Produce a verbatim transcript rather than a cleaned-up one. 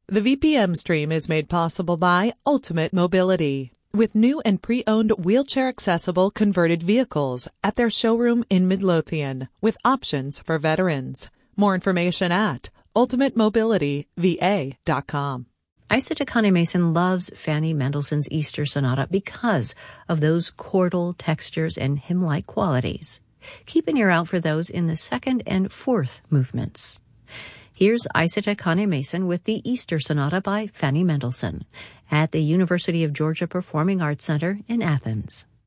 The V P M stream is made possible by Ultimate Mobility, with new and pre-owned wheelchair-accessible converted vehicles at their showroom in Midlothian, with options for veterans. More information at ultimate mobility v a dot com. Isata Kane Mason loves Fanny Mendelssohn's Easter Sonata because of those chordal textures and hymn-like qualities. Keep an ear out for those in the second and fourth movements. Here's Isata Kane Mason with the Easter Sonata by Fanny Mendelssohn at the University of Georgia Performing Arts Center in Athens.